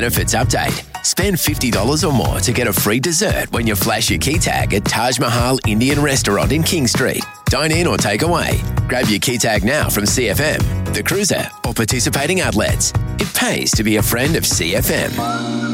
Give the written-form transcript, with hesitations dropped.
Benefits update. Spend $50 or more to get a free dessert when you flash your key tag at Taj Mahal Indian Restaurant in King Street. Dine in or take away. Grab your key tag now from CFM, The Cruiser, or participating outlets. It pays to be a friend of CFM.